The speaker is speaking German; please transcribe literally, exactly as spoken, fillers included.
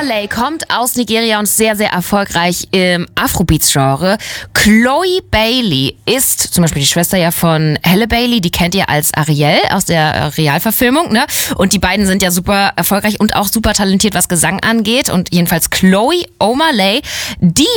Omalay kommt aus Nigeria und ist sehr, sehr erfolgreich im Afrobeats-Genre. Chloe Bailey ist zum Beispiel die Schwester ja von Halle Bailey, die kennt ihr als Ariel aus der Realverfilmung, ne? Und die beiden sind ja super erfolgreich und auch super talentiert, was Gesang angeht. Und jedenfalls Chloe Omalay, die